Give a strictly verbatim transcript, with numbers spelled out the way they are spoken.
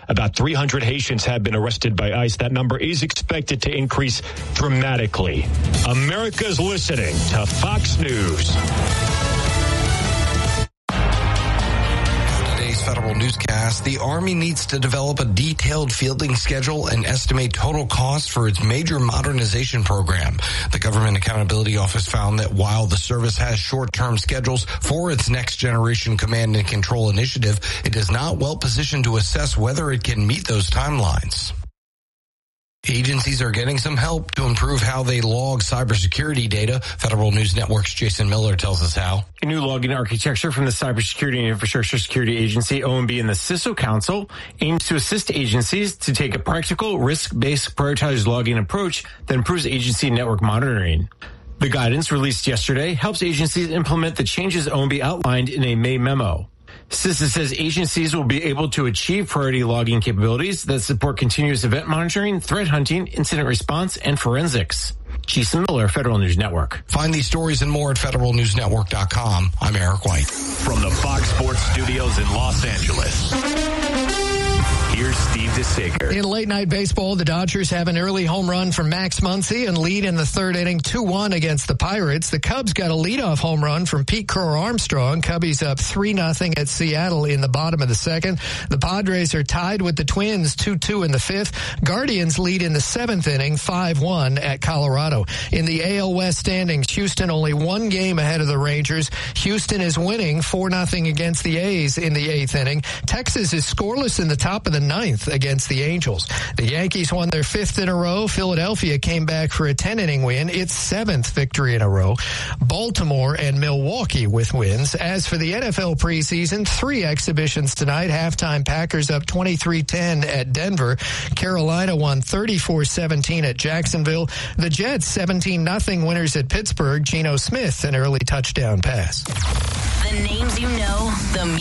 About three hundred Haitians have been arrested by ICE. That number is expected to increase dramatically. America's listening to Fox News. Federal newscast, the Army needs to develop a detailed fielding schedule and estimate total cost for its major modernization program. The Government Accountability Office found that while the service has short-term schedules for its next generation command and control initiative, it is not well positioned to assess whether it can meet those timelines. Agencies are getting some help to improve how they log cybersecurity data. Federal News Network's Jason Miller tells us how. A new logging architecture from the Cybersecurity and Infrastructure Security Agency, O M B, and the C I S O Council aims to assist agencies to take a practical, risk-based, prioritized logging approach that improves agency network monitoring. The guidance released yesterday helps agencies implement the changes O M B outlined in a May memo. CISA says agencies will be able to achieve priority logging capabilities that support continuous event monitoring, threat hunting, incident response, and forensics. Jason Miller, Federal News Network. Find these stories and more at federal news network dot com. I'm Eric White. From the Fox Sports Studios in Los Angeles, here's Steve DeSager. In late-night baseball, the Dodgers have an early home run from Max Muncy and lead in the third inning two one against the Pirates. The Cubs got a leadoff home run from Pete Crow-Armstrong. Cubbies up three nothing at Seattle in the bottom of the second. The Padres are tied with the Twins two two in the fifth. Guardians lead in the seventh inning five one at Colorado. In the A L West standings, Houston only one game ahead of the Rangers. Houston is winning four nothing against the A's in the eighth inning. Texas is scoreless in the top of the ninth against the Angels. The Yankees won their fifth in a row. Philadelphia came back for a ten-inning win, its seventh victory in a row. Baltimore and Milwaukee with wins. As for the N F L preseason, three exhibitions tonight. Halftime Packers up twenty-three ten at Denver. Carolina won thirty-four seventeen at Jacksonville. The Jets seventeen nothing winners at Pittsburgh. Geno Smith an early touchdown pass. The names you know, the